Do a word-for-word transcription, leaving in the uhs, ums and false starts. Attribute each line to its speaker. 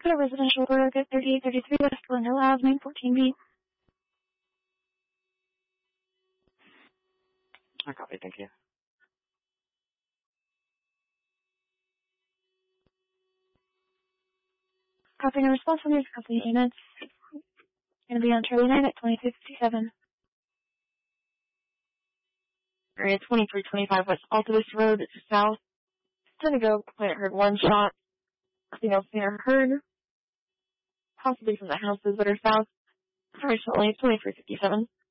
Speaker 1: Go to residential work at thirty-eight thirty-three West Glendale Ave, nine fourteen B.
Speaker 2: I copy, thank you.
Speaker 1: Copying a response from your company units. Gonna be on Charlie nine at twenty-two fifty-seven.
Speaker 2: Area twenty-three twenty-five West Altavis Road, it's south. Gonna go, I heard one shot. Nothing else there heard. Possibly from the houses that are south. Recently, twenty-three fifty-seven.